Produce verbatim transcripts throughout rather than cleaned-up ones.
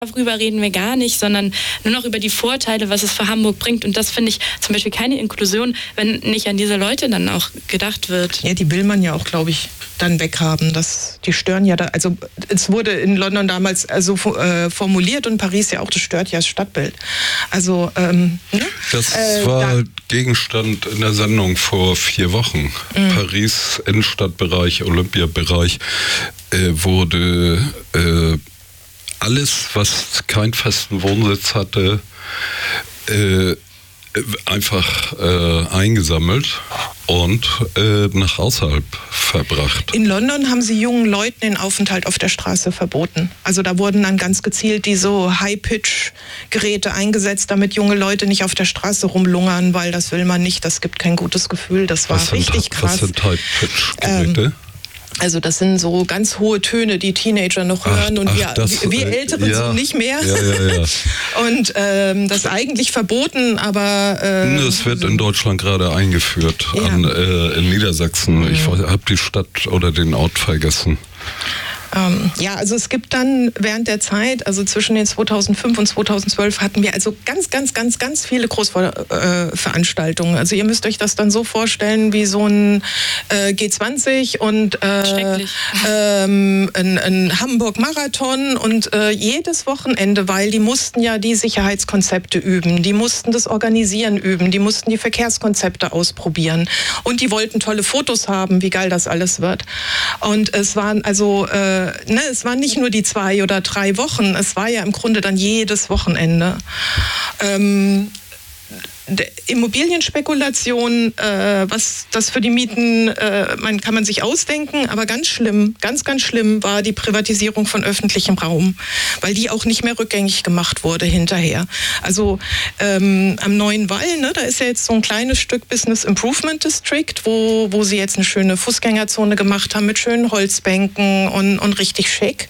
Darüber reden wir gar nicht, sondern nur noch über die Vorteile, was es für Hamburg bringt. Und das finde ich zum Beispiel keine Inklusion, wenn nicht an diese Leute dann auch gedacht wird. Ja, die will man ja auch, glaube ich, dann weghaben. Das, die stören ja da. Also es wurde in London damals so äh, formuliert und Paris ja auch, das stört ja das Stadtbild. Also ähm, ne? Das äh, war da, Gegenstand in der Sendung vor vier Wochen. Mhm. Paris, Innenstadtbereich, Olympiabereich, äh, wurde äh, alles, was keinen festen Wohnsitz hatte, äh, einfach äh, eingesammelt und äh, nach außerhalb verbracht. In London haben sie jungen Leuten den Aufenthalt auf der Straße verboten. Also da wurden dann ganz gezielt diese so High-Pitch-Geräte eingesetzt, damit junge Leute nicht auf der Straße rumlungern, weil das will man nicht, das gibt kein gutes Gefühl. Das war was richtig sind, krass. Was sind High-Pitch-Geräte? Ähm, Also das sind so ganz hohe Töne, die Teenager noch hören ach, und wir, ach, das, wir Älteren äh, ja, so nicht mehr. Ja, ja, ja. Und ähm, das ist eigentlich verboten, aber... Äh, das wird so in Deutschland gerade eingeführt, ja. an, äh, in Niedersachsen. Mhm. Ich habe die Stadt oder den Ort vergessen. Ähm, ja, also es gibt dann während der Zeit, also zwischen den zweitausendfünf und zweitausendzwölf hatten wir also ganz, ganz, ganz, ganz viele Großveranstaltungen. Also ihr müsst euch das dann so vorstellen wie so ein äh, G zwanzig und äh, ähm, ein, ein Hamburg-Marathon und äh, jedes Wochenende, weil die mussten ja die Sicherheitskonzepte üben, die mussten das Organisieren üben, die mussten die Verkehrskonzepte ausprobieren und die wollten tolle Fotos haben, wie geil das alles wird. Und es waren also äh, Ne, es waren nicht nur die zwei oder drei Wochen, es war ja im Grunde dann jedes Wochenende. Ähm, Immobilienspekulation, äh, was das für die Mieten, äh, man, kann man sich ausdenken, aber ganz schlimm, ganz, ganz schlimm war die Privatisierung von öffentlichem Raum, weil die auch nicht mehr rückgängig gemacht wurde hinterher. Also ähm, am Neuen Wall, ne, da ist ja jetzt so ein kleines Stück Business Improvement District, wo, wo sie jetzt eine schöne Fußgängerzone gemacht haben mit schönen Holzbänken und, und richtig schick.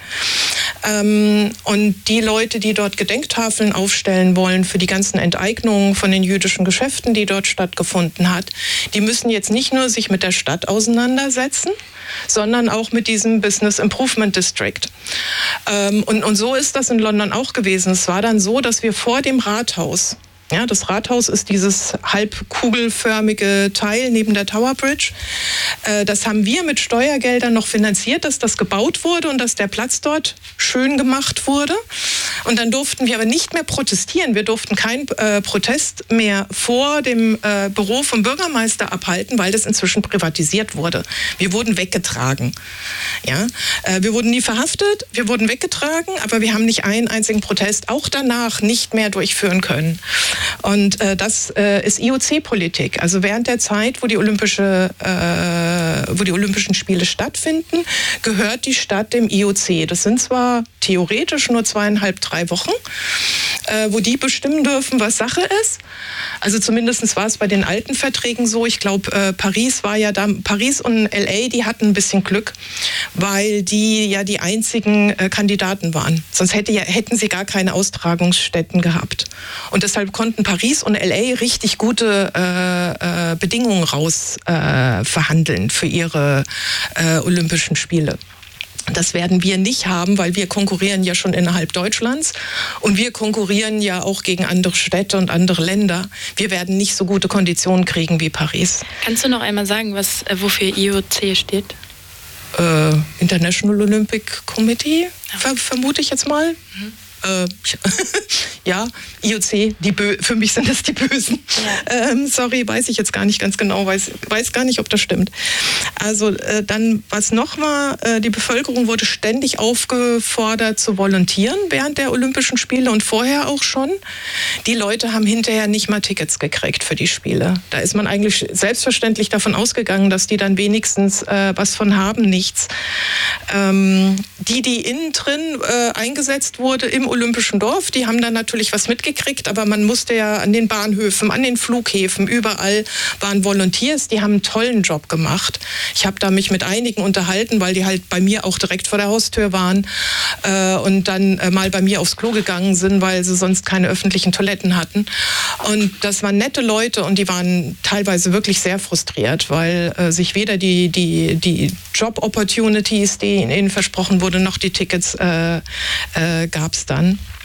Ähm, und die Leute, die dort Gedenktafeln aufstellen wollen für die ganzen Enteignungen von den jüdischen Geschäften, die dort stattgefunden hat, die müssen jetzt nicht nur sich mit der Stadt auseinandersetzen, sondern auch mit diesem Business Improvement District. Ähm, und, und so ist das in London auch gewesen. Es war dann so, dass wir vor dem Rathaus, ja, das Rathaus ist dieses halbkugelförmige Teil neben der Tower Bridge. Äh, das haben wir mit Steuergeldern noch finanziert, dass das gebaut wurde und dass der Platz dort schön gemacht wurde. Und dann durften wir aber nicht mehr protestieren. Wir durften keinen äh, Protest mehr vor dem äh, Büro vom Bürgermeister abhalten, weil das inzwischen privatisiert wurde. Wir wurden weggetragen. Ja? Äh, wir wurden nie verhaftet, wir wurden weggetragen, aber wir haben nicht einen einzigen Protest auch danach nicht mehr durchführen können. Und äh, das äh, ist I O C-Politik. Also während der Zeit, wo die, Olympische, äh, wo die Olympischen Spiele stattfinden, gehört die Stadt dem I O C. Das sind zwar theoretisch nur zweieinhalb, drei Wochen, äh, wo die bestimmen dürfen, was Sache ist. Also zumindest war es bei den alten Verträgen so. Ich glaube, äh, Paris war ja da, Paris und L A, die hatten ein bisschen Glück, weil die ja die einzigen äh, Kandidaten waren. Sonst hätte ja, hätten sie gar keine Austragungsstätten gehabt. Und deshalb konnten Paris und L A richtig gute äh, äh, Bedingungen raus äh, verhandeln für ihre äh, Olympischen Spiele. Das werden wir nicht haben, weil wir konkurrieren ja schon innerhalb Deutschlands und wir konkurrieren ja auch gegen andere Städte und andere Länder. Wir werden nicht so gute Konditionen kriegen wie Paris. Kannst du noch einmal sagen, was, äh, wofür I O C steht? Äh, International Olympic Committee, ver- vermute ich jetzt mal. Mhm. Äh, ja, I O C, die Bö- für mich sind das die Bösen. Ja. Ähm, sorry, weiß ich jetzt gar nicht ganz genau, weiß, weiß gar nicht, ob das stimmt. Also äh, dann, was noch war, äh, die Bevölkerung wurde ständig aufgefordert zu volontieren während der Olympischen Spiele und vorher auch schon. Die Leute haben hinterher nicht mal Tickets gekriegt für die Spiele. Da ist man eigentlich selbstverständlich davon ausgegangen, dass die dann wenigstens äh, was von haben, nichts. Ähm, die, die innen drin äh, eingesetzt wurde im Olympischen Dorf, die haben dann natürlich was mitgekriegt, aber man musste ja an den Bahnhöfen, an den Flughäfen, überall waren Volunteers, die haben einen tollen Job gemacht. Ich habe da mich mit einigen unterhalten, weil die halt bei mir auch direkt vor der Haustür waren äh, und dann äh, mal bei mir aufs Klo gegangen sind, weil sie sonst keine öffentlichen Toiletten hatten. Und das waren nette Leute und die waren teilweise wirklich sehr frustriert, weil äh, sich weder die, die, die Job-Opportunities, die ihnen versprochen wurde, noch die Tickets äh, äh, gab es dann.